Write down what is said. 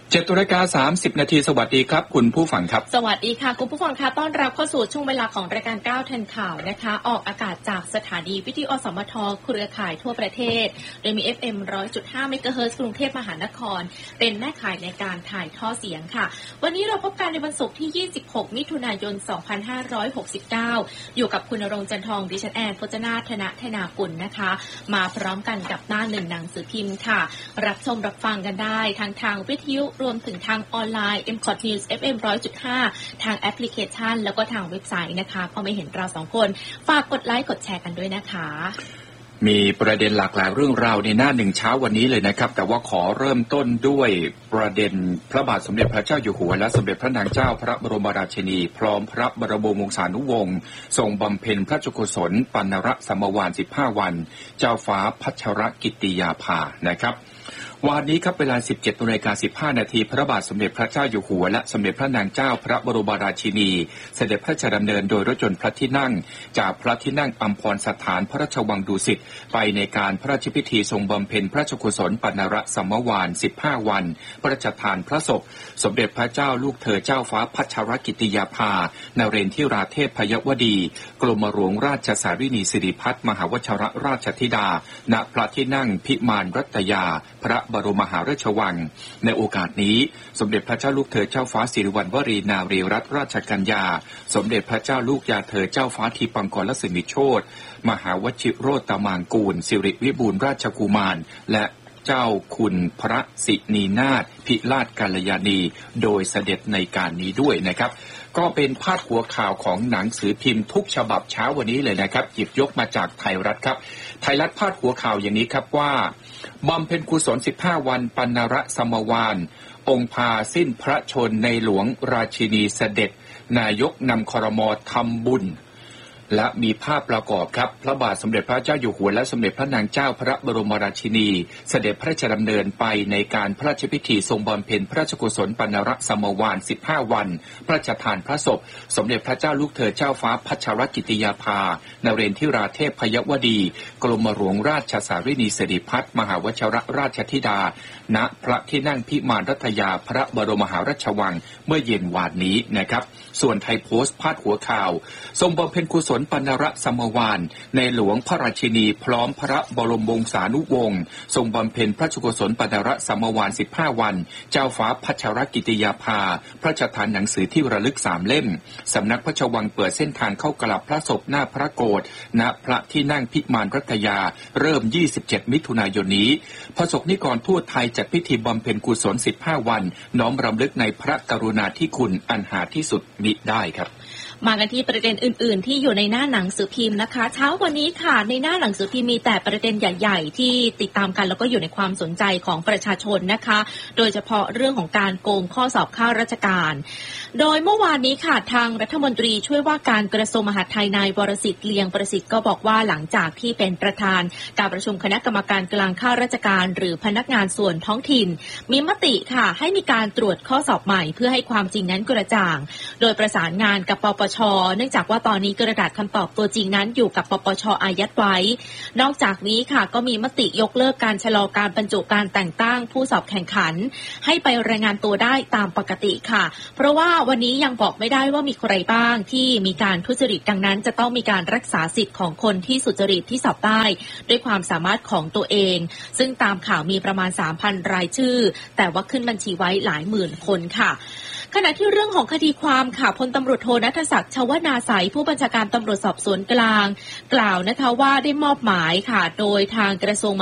7:30 น.สวัสดีครับคุณผู้ฟังครับสวัสดีค่ะคุณผู้ฟังค่ะต้อนรับเข้าสู่ช่วงเวลาของรายการ9ทันข่าวนะคะออกอากาศจากสถานีวิทยุอสมทเครือข่ายทั่วประเทศโดยมี FM 100.5 เมกะเฮิรตซ์กรุงเทพมหานครเป็นแม่ข่ายในการถ่ายทอดเสียงค่ะวันนี้เราพบกันในวันศุกร์ที่26มิถุนายน2569อยู่กับคุณณรงค์จันทองดิฉันแอนพจนาถนธนากุลนะคะมาพร้อมกันกับหน้าหนึ่งหนังสือพิมพ์ค่ะรับชมรับฟังกันได้ทางวิทยุรวมถึงทางออนไลน์ MCOT News FM 100.5 ทางแอปพลิเคชันแล้วก็ทางเว็บไซต์นะคะพอไม่เห็นเราสองคนฝากกดไลค์กดแชร์กันด้วยนะคะมีประเด็นหลากหลายเรื่องราวในหน้าหนึ่งเช้าวันนี้เลยนะครับแต่ว่าขอเริ่มต้นด้วยประเด็นพระบาทสมเด็จพระเจ้าอยู่หัวและสมเด็จพระนางเจ้าพระบรมราชินีพร้อมพระบรมวงศานุวงศ์ทรงบำเพ็ญพระราชกุศลปณรสมวาล15 วันเจ้าฟ้าพัชรกิติยาภานะครับวันนี้ครับเวลา 17:15 น.พระบาทสมเด็จพระเจ้าอยู่หัวและสมเด็จพระนางเจ้าพระบรมราชินีเสด็จพระราชดำเนินโดยรถยนต์พระที่นั่งจากพระที่นั่งอัมพรสถานพระราชวังดุสิตไปในการพระราชพิธีทรงบำเพ็ญพระราชกุศลปณรสมวาล15 วันพระราชทานพระศพสมเด็จพระเจ้าลูกเธอเจ้าฟ้าพัชรกิติยาภานเรนทิราเทพพยวดีกรมหลวงราชสารินีสิริพัฒน์มหาวชิรราชธิดาณพระที่นั่งพิมานรัตยาพระบรมมหาราชวังในโอกาสนี้สมเด็จพระเจ้าลูกเธอเจ้าฟ้าสิริวัณวรีนารีรัตนราชกัญญาสมเด็จพระเจ้าลูกยาเธอเจ้าฟ้าทีปังกรสิมิโชติมหาวชิโรตมางกูลสิริวิบูลย์ราชกุมารและเจ้าคุณพระสินีนาถพิราชกัลยาณีโดยเสด็จในการนี้ด้วยนะครับก็เป็นพาดหัวข่าวของหนังสือพิมพ์ทุกฉบับเช้าวันนี้เลยนะครับหยิบยกมาจากไทยรัฐครับไทยรัฐพาดหัวข่าวอย่างนี้ครับว่าบำเพ็ญกุศล15 วันปณรสมวาลองค์พาสิ้นพระชนในหลวงราชินีเสด็จนายกนำครม.ทำบุญและมีภาพประกอบครับพระบาทสมเด็จพระเจ้าอยู่หัวและสมเด็จพระนางเจ้าพระบรมราชินีเสด็จพระราชดำเนินไปในการพระราชพิธีทรงบำเพ็ญพระราชกุศลปณรสมวาล15 วันพระราชทานพระศพสมเด็จพระเจ้าลูกเธอเจ้าฟ้าพัชรกิติยาภานเรนทิราเทพพยวดีกรมหลวงราชสารินีสิริพัฒน์มหาวชิรราชธิดาณพระที่นั่งพิมานรัตยาพระบรมมหาราชวังเมื่อเย็นวานนี้นะครับส่วนไทยโพสต์พาดหัวข่าวทรงบำเพ็ญกุศลปณรสมวาลในหลวงพระราชินีพร้อมพระบรมวงศานุวงศ์ทรงบำเพ็ญพระราชกุศลปณรสมวาล15 วันเจ้าฟ้าพัชรกิติยาภาพระราชทานหนังสือที่ระลึก3 เล่มสำนักพระราชวังเปิดเส้นทางเข้ากราบพระศพหน้าพระโกฐณพระที่นั่งพิมานรัตยาเริ่ม27 มิถุนายนนี้ประสบนิกรทั่วไทยจัดพิธีบำเพ็ญกุศล15 วันน้อมรำลึกในพระกรุณาธิคุณอันหาที่สุดมิได้ครับมากันที่ประเด็นอื่นๆที่อยู่ในหน้าหนังสือพิมพ์นะคะเช้าวันนี้ค่ะในหน้าหนังสือพิมพ์มีแต่ประเด็นใหญ่ๆที่ติดตามกันแล้วก็อยู่ในความสนใจของประชาชนนะคะโดยเฉพาะเรื่องของการโกงข้อสอบข้าราชการโดยเมื่อวานนี้ค่ะทางรัฐมนตรีช่วยว่าการกระทรวงมหาดไทยนายวรสิทธิ์เลียงประสิทธิ์ก็บอกว่าหลังจากที่เป็นประธานการประชุมคณะกรรมการกลางข้าราชการหรือพนักงานส่วนท้องถิ่นมีมติค่ะให้มีการตรวจข้อสอบใหม่เพื่อให้ความจริงนั้นกระจ่างโดยประสานงานกับปปช.เนื่องจากว่าตอนนี้กระดาษคำตอบตัวจริงนั้นอยู่กับปปช.อายัดไว้นอกจากนี้ค่ะก็มีมติยกเลิกการชะลอการบรรจุการแต่งตั้งผู้สอบแข่งขันให้ไปรายงานตัวได้ตามปกติค่ะเพราะว่าวันนี้ยังบอกไม่ได้ว่ามีใครบ้างที่มีการทุจริตดังนั้นจะต้องมีการรักษาสิทธิ์ของคนที่สุจริตที่สอบได้ด้วยความสามารถของตัวเองซึ่งตามข่าวมีประมาณ 3,000 รายชื่อแต่ว่าขึ้นบัญชีไว้หลายหมื่นคนค่ะขณะที่เรื่องของคดีความค่ะพลตำรวจโทณัฐศักดิ์ชวนาไสยผู้บัญชาการตำรวจสอบสวนกลางกล่าวนะคะว่าได้มอบหมายค่ะโดยทางกระทรวง